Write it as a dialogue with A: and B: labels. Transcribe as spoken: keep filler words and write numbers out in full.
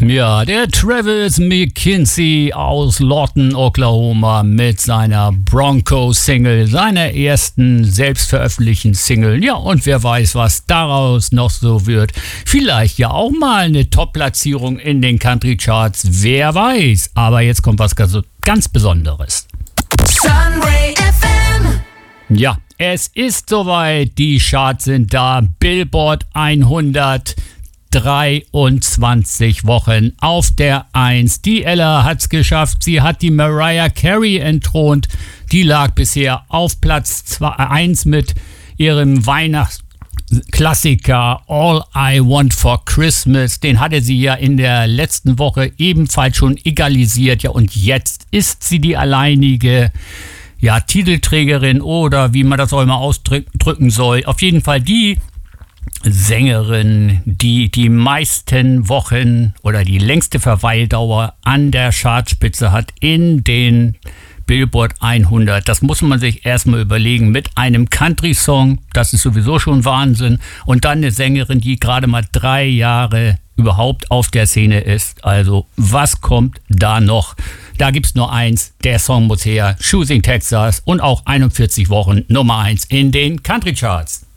A: Ja, der Travis McKinsey aus Lawton, Oklahoma mit seiner Bronco-Single, seiner ersten selbstveröffentlichten Single. Ja, und wer weiß, was daraus noch so wird. Vielleicht ja auch mal eine Top-Platzierung in den Country-Charts, wer weiß. Aber jetzt kommt was ganz, ganz Besonderes.
B: Sunray F M.
A: Ja, es ist soweit, die Charts sind da. Billboard hundert. dreiundzwanzig Wochen auf der eins. Die Ella hat's geschafft. Sie hat die Mariah Carey entthront. Die lag bisher auf Platz eins mit ihrem Weihnachtsklassiker All I Want for Christmas. Den hatte sie ja in der letzten Woche ebenfalls schon egalisiert. Ja, und jetzt ist sie die alleinige ja, Titelträgerin oder wie man das auch immer ausdrücken soll. Auf jeden Fall die Sängerin, die die meisten Wochen oder die längste Verweildauer an der Chartspitze hat in den Billboard hundert. Das muss man sich erstmal überlegen mit einem Country-Song. Das ist sowieso schon Wahnsinn. Und dann eine Sängerin, die gerade mal drei Jahre überhaupt auf der Szene ist. Also was kommt da noch? Da gibt's nur eins. Der Song muss her. Choosing Texas und auch einundvierzig Wochen Nummer eins in den Country-Charts.